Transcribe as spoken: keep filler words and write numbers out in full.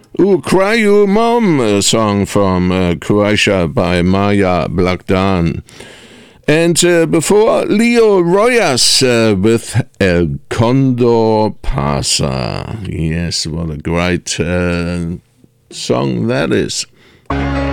Ooh, Cry You Mom, a song from uh, Croatia by Maja Blagdan. And uh, before, Leo Rojas uh, with El Condor Pasa. Yes, what a great uh, song that is.